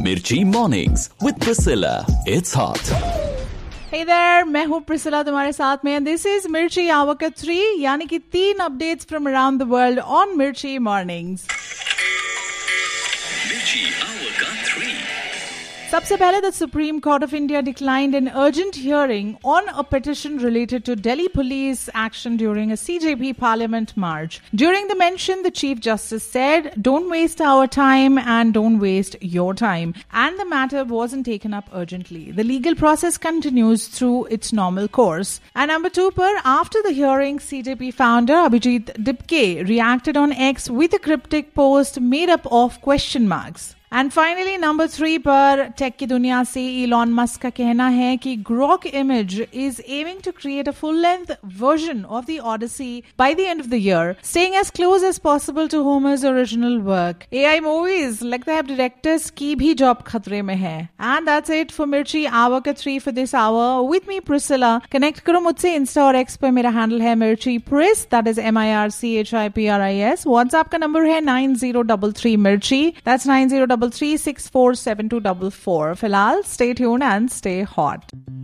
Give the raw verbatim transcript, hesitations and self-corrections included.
Mirchi Mornings with Priscilla. It's hot. Hey there, मैं हूँ Priscilla तुम्हारे साथ में. This is Mirchi Hour का थ्री, यानी कि तीन updates from around the world on Mirchi Mornings. Mirchi Hour का थ्री. सबसे पहले, the Supreme Court of India declined an urgent hearing on a petition related to Delhi police action during a C J P Parliament march. During the mention, the Chief Justice said, "Don't waste our time and don't waste your time." And the matter wasn't taken up urgently. The legal process continues through its normal course. And number two, per after the hearing, C J P founder Abhijit Dipke reacted on X with a cryptic post made up of question marks. And finally, number three पर take की दुनिया से Elon Musk का कहना है कि Grok Image is aiming to create a full-length version of the Odyssey by the end of the year, staying as close as possible to Homer's original work. A I movies लगता है अब directors की भी job खतरे में है. And that's it for Mirchi Hour का three for this hour. With me, Priscilla. Connect करो मुझसे Insta और X पर. मेरा handle है Mirchi Pris. That is M I R C H I P R I S. WhatsApp का number है nine zero three three Mirchi. That's nine zero three three six four seven two four four. फिलहाल stay tuned and stay hot.